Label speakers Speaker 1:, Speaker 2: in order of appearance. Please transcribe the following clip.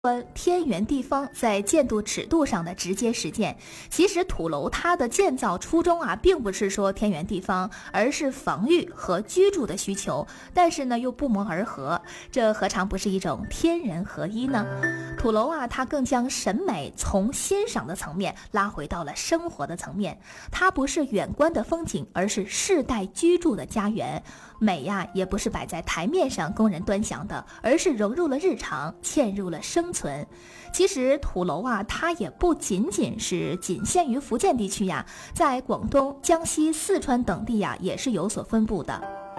Speaker 1: 天圆地方在建筑尺度上的直接实践。其实土楼它的建造初衷并不是说天圆地方，而是防御和居住的需求，但是呢又不谋而合，这何尝不是一种天人合一呢？土楼它更将审美从欣赏的层面拉回到了生活的层面，它不是远观的风景，而是世代居住的家园。美也不是摆在台面上供人端详的，而是融入了日常，嵌入了生存。其实土楼它也不仅限于福建地区在广东、江西、四川等地也是有所分布的。